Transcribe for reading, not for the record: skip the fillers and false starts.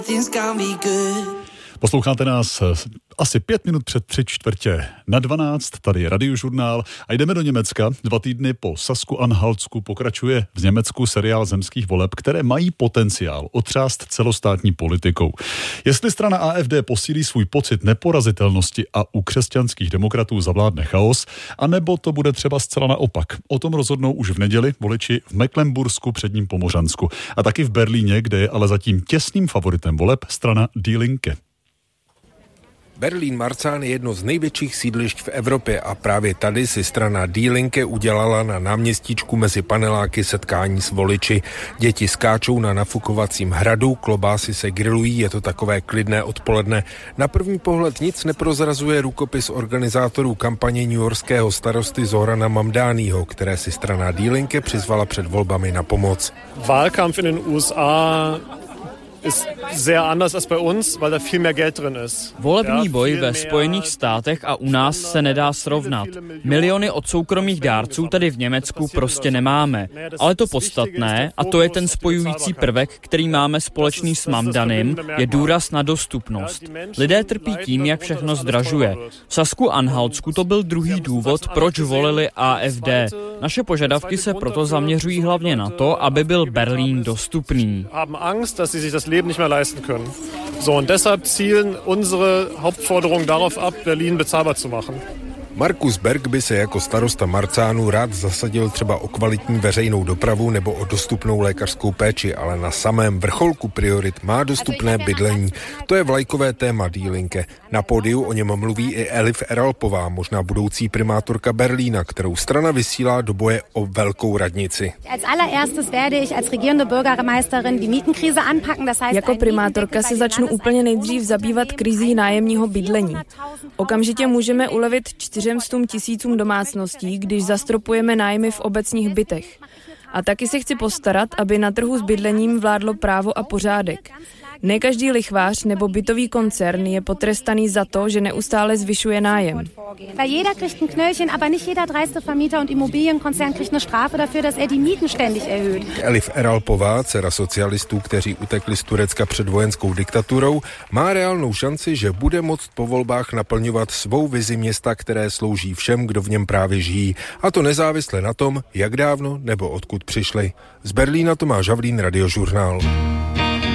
Posloucháte nás asi 5 minut před 11:45. Tady je Radiožurnál a jdeme do Německa. 2 týdny po Sasku-Anhaltsku pokračuje v Německu seriál zemských voleb, které mají potenciál otřást celostátní politikou. Jestli strana AfD posílí svůj pocit neporazitelnosti a u křesťanských demokratů zavládne chaos, anebo to bude třeba zcela naopak. O tom rozhodnou už v neděli voliči v Mecklenbursku, předním Pomořansku a taky v Berlíně, kde je ale zatím těsným favoritem voleb strana Die Linke. Berlín-Marzahn je jedno z největších sídlišť v Evropě a právě tady si strana Die Linke udělala na náměstíčku mezi paneláky setkání s voliči. Děti skáčou na nafukovacím hradu, klobásy se grilují, je to takové klidné odpoledne. Na první pohled nic neprozrazuje rukopis organizátorů kampaně newyorského starosty Zorana Mamdaniho, které si strana Die Linke přizvala před volbami na pomoc. Wahlkampf in den USA ist sehr anders als bei uns, weil da viel mehr Geld drin ist. Volební boj ve Spojených státech a u nás se nedá srovnat. Miliony od soukromých dárců tady v Německu prostě nemáme. Ale to podstatné, a to je ten spojující prvek, který máme společný s Mamdanim, je důraz na dostupnost. Lidé trpí tím, jak všechno zdražuje. V Sasku-Anhaltsku to byl druhý důvod, proč volili AfD. Naše požadavky se proto zaměřují hlavně na to, aby byl Berlín dostupný. Leben nicht mehr leisten können. So, und deshalb zielen unsere Hauptforderungen darauf ab, Berlin bezahlbar zu machen. Markus Berg by se jako starosta Marzahnu rád zasadil třeba o kvalitní veřejnou dopravu nebo o dostupnou lékařskou péči, ale na samém vrcholku priorit má dostupné bydlení. To je vlajkové téma Die Linke. Na pódiu o něm mluví i Elif Eralpová, možná budoucí primátorka Berlína, kterou strana vysílá do boje o velkou radnici. Jako primátorka se začnu úplně nejdřív zabývat krizí nájemního bydlení. Okamžitě můžeme ulevit 400 000 domácností, když zastropujeme nájmy v obecních bytech. A taky se chci postarat, aby na trhu s bydlením vládlo právo a pořádek. Ne každý lichvář nebo bytový koncern je potrestaný za to, že neustále zvyšuje nájem. Jeder kriegt ein Knöllchen, aber nicht jeder dreiste Vermieter und Immobilienkonzern kriegt eine Strafe dafür, dass die Mieten ständig erhöht. Elif Eralpová, dcera socialistů, kteří utekli z Turecka před vojenskou diktaturou, má reálnou šanci, že bude moct po volbách naplňovat svou vizi města, které slouží všem, kdo v něm právě žijí. A to nezávisle na tom, jak dávno nebo odkud přišli. Z Berlína Tomáš Havlín, Radiožurnál.